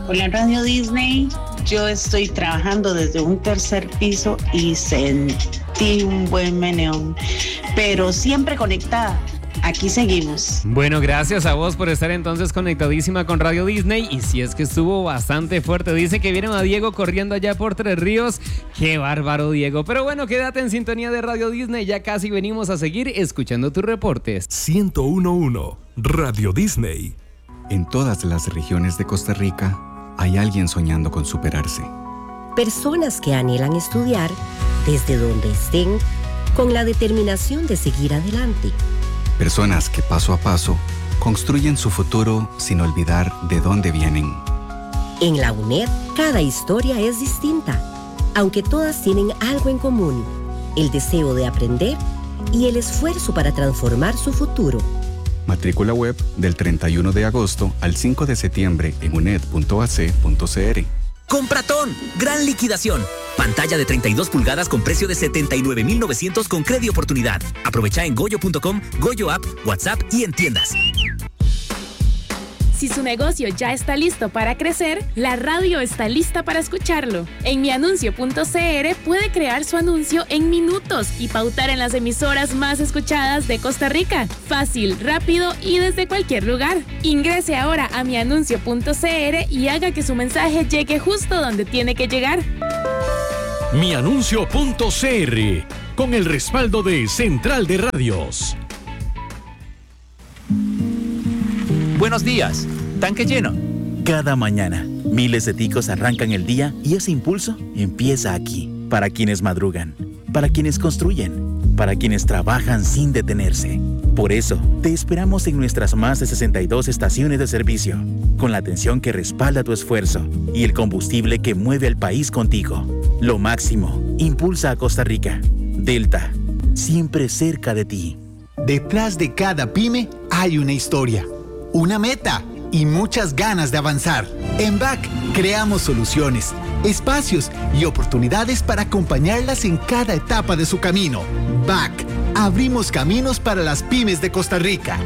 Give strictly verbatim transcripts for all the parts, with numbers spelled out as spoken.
Hola Radio Disney, yo estoy trabajando desde un tercer piso y sentí un buen meneón, pero siempre conectada. Aquí seguimos. Bueno, gracias a vos por estar entonces conectadísima con Radio Disney. Y si es que estuvo bastante fuerte, dice que vieron a Diego corriendo allá por Tres Ríos. Qué bárbaro, Diego. Pero bueno, quédate en sintonía de Radio Disney. Ya casi venimos a seguir escuchando tus reportes. ciento uno punto uno Radio Disney. En todas las regiones de Costa Rica hay alguien soñando con superarse. Personas que anhelan estudiar desde donde estén con la determinación de seguir adelante. Personas que paso a paso construyen su futuro sin olvidar de dónde vienen. En la UNED, cada historia es distinta, aunque todas tienen algo en común: el deseo de aprender y el esfuerzo para transformar su futuro. Matrícula web del treinta y uno de agosto al cinco de septiembre en uned punto a c punto c r. Compratón, gran liquidación. Pantalla de treinta y dos pulgadas con precio de setenta y nueve mil novecientos con crédito oportunidad. Aprovecha en goyo punto com, Goyo App, WhatsApp y en tiendas. Si su negocio ya está listo para crecer, la radio está lista para escucharlo. En mianuncio punto c r puede crear su anuncio en minutos y pautar en las emisoras más escuchadas de Costa Rica. Fácil, rápido y desde cualquier lugar. Ingrese ahora a mianuncio punto c r y haga que su mensaje llegue justo donde tiene que llegar. mianuncio punto c r, con el respaldo de Central de Radios. Buenos días, tanque lleno. Cada mañana, miles de ticos arrancan el día y ese impulso empieza aquí. Para quienes madrugan, para quienes construyen, para quienes trabajan sin detenerse. Por eso, te esperamos en nuestras más de sesenta y dos estaciones de servicio, con la atención que respalda tu esfuerzo y el combustible que mueve al país contigo. Lo máximo, impulsa a Costa Rica. Delta, siempre cerca de ti. Detrás de cada pyme hay una historia, una meta y muchas ganas de avanzar. En B A C creamos soluciones, espacios y oportunidades para acompañarlas en cada etapa de su camino. B A C, abrimos caminos para las pymes de Costa Rica.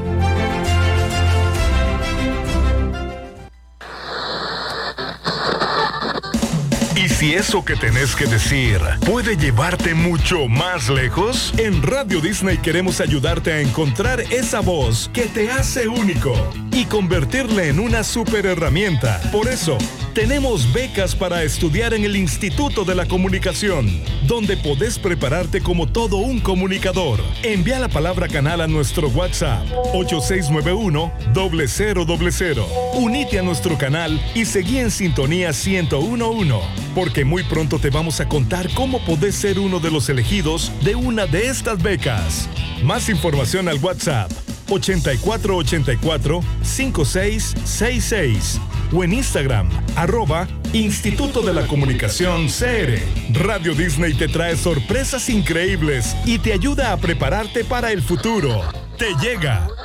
Y si eso que tenés que decir puede llevarte mucho más lejos, en Radio Disney queremos ayudarte a encontrar esa voz que te hace único y convertirla en una super herramienta. Por eso, tenemos becas para estudiar en el Instituto de la Comunicación, donde podés prepararte como todo un comunicador. Envía la palabra canal a nuestro WhatsApp ocho seis nueve uno, cero cero cero cero. Unite a nuestro canal y seguí en sintonía ciento uno punto uno, porque muy pronto te vamos a contar cómo podés ser uno de los elegidos de una de estas becas. Más información al WhatsApp ochenta y cuatro ochenta y cuatro, cincuenta y seis sesenta y seis o en Instagram, arroba Instituto de la Comunicación C R. Radio Disney te trae sorpresas increíbles y te ayuda a prepararte para el futuro. Te llega